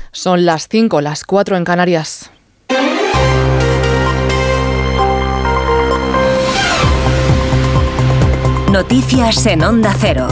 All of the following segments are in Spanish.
Son las 5, las 4 en Canarias. Noticias en Onda Cero.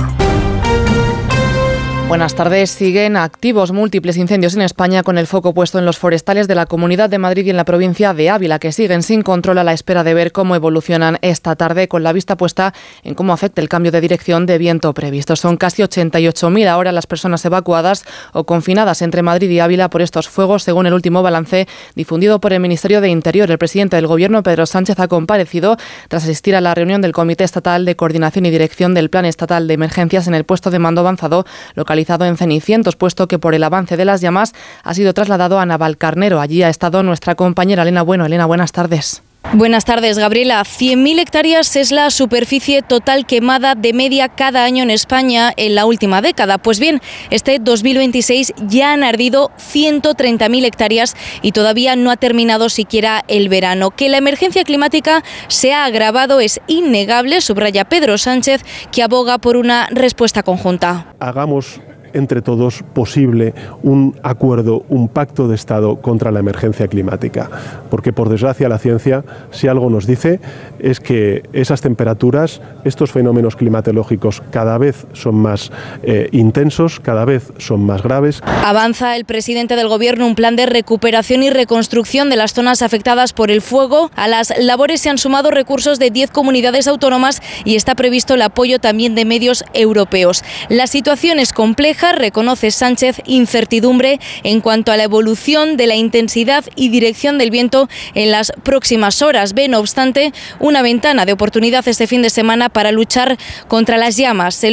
Buenas tardes. Siguen activos múltiples incendios en España, con el foco puesto en los forestales de la Comunidad de Madrid y en la provincia de Ávila, que siguen sin control a la espera de ver cómo evolucionan esta tarde, con la vista puesta en cómo afecta el cambio de dirección de viento previsto. Son casi 88.000 ahora las personas evacuadas o confinadas entre Madrid y Ávila por estos fuegos, según el último balance difundido por el Ministerio de Interior. El presidente del Gobierno, Pedro Sánchez, ha comparecido tras asistir a la reunión del Comité Estatal de Coordinación y Dirección del Plan Estatal de Emergencias en el puesto de mando avanzado localizado en Cenicientos, puesto que por el avance de las llamas ha sido trasladado a Navalcarnero. Allí ha estado nuestra compañera Elena Bueno. Elena, buenas tardes. Buenas tardes, Gabriela. 100.000 hectáreas es la superficie total quemada de media cada año en España en la última década. Pues bien, este 2026 ya han ardido 130.000 hectáreas y todavía no ha terminado siquiera el verano. Que la emergencia climática se ha agravado es innegable, subraya Pedro Sánchez, que aboga por una respuesta conjunta. Hagamos entre todos posible un acuerdo, un pacto de Estado contra la emergencia climática. Porque, por desgracia, la ciencia, si algo nos dice, es que esas temperaturas, estos fenómenos climatológicos cada vez son más intensos, cada vez son más graves. Avanza el presidente del Gobierno un plan de recuperación y reconstrucción de las zonas afectadas por el fuego. A las labores se han sumado recursos de 10 comunidades autónomas y está previsto el apoyo también de medios europeos. La situación es compleja, reconoce Sánchez, incertidumbre en cuanto a la evolución de la intensidad y dirección del viento en las próximas horas. Ve, no obstante, una ventana de oportunidad este fin de semana para luchar contra las llamas.